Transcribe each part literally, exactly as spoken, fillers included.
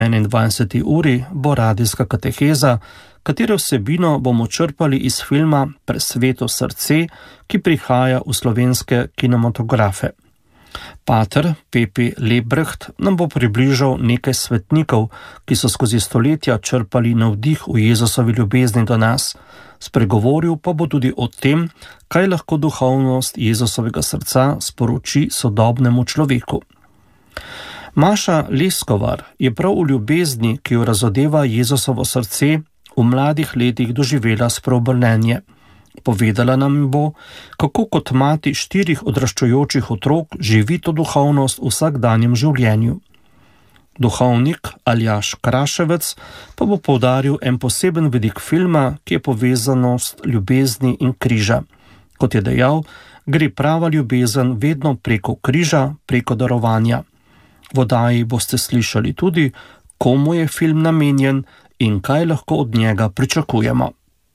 enaindvajseti uri bo radijska kateheza, katere vsebino bomo črpali iz filma Presveto srce, ki prihaja v slovenske kinematografe. Pater Pepi Lebrecht nam bo približal nekaj svetnikov, ki so skozi stoletja črpali navdih v Jezusovi ljubezni do nas. Spregovoril pa bo tudi o tem, kaj lahko duhovnost Jezusovega srca sporoči sodobnemu človeku. Maša Leskovar je prav v ljubezni, ki jo razodeva Jezusovo srce, v mladih letih doživela spreobrnenje. Povedala nam bo, kako kot mati štirih odraščajočih otrok živi to duhovnost v vsakdanjem življenju. Duhovnik Aljaž Kraševec pa bo poudaril en poseben vidik filma, ki je povezanost ljubezni in križa. Kot je dejal, gre prava ljubezen vedno preko križa, preko darovanja. V oddaji boste slišali tudi, komu je film namenjen in kaj lahko od njega pričakujemo.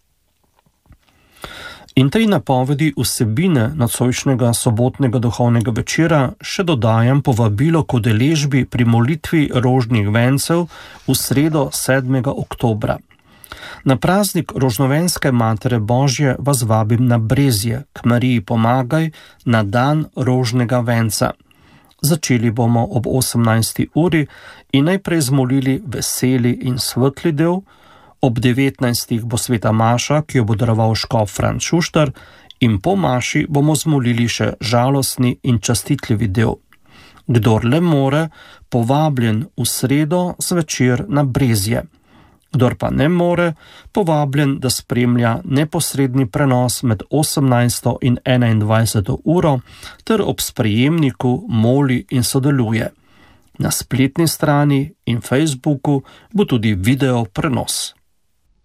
In tej napovedi vsebine nocojšnjega sobotnega duhovnega večera še dodajam povabilo k udeležbi pri molitvi rožnih vencev v sredo sedmega oktobra. Na praznik rožnovenske Matere Božje vas vabim na Brezje, k Mariji Pomagaj, na dan rožnega venca. Začeli bomo ob osemnajsti uri in najprej zmolili veseli in svetli del. Ob devetnajstih bo sveta maša, ki jo bo daroval škof Franc Šuštar, in po maši bomo zmolili še žalostni in častitljivi del. Kdor le more, povabljen v sredo zvečer na Brezje. Kdor pa ne more, povabljen, da spremlja neposredni prenos med osemnajsto in enaindvajseto uro, ter ob sprejemniku moli in sodeluje. Na spletni strani in Facebooku bo tudi video prenos.